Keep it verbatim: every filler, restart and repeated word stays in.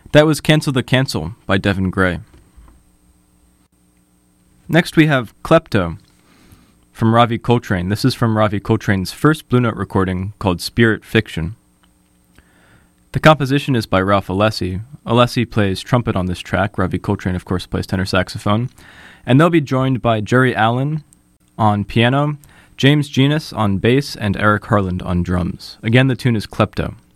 That was Cancel the Cancel by Devin Gray. Next we have Klepto from Ravi Coltrane. This is from Ravi Coltrane's first Blue Note recording called Spirit Fiction. The composition is by Ralph Alessi. Alessi plays trumpet on this track. Ravi Coltrane, of course, plays tenor saxophone. And they'll be joined by Jerry Allen on piano, James Genus on bass, and Eric Harland on drums. Again, the tune is Klepto.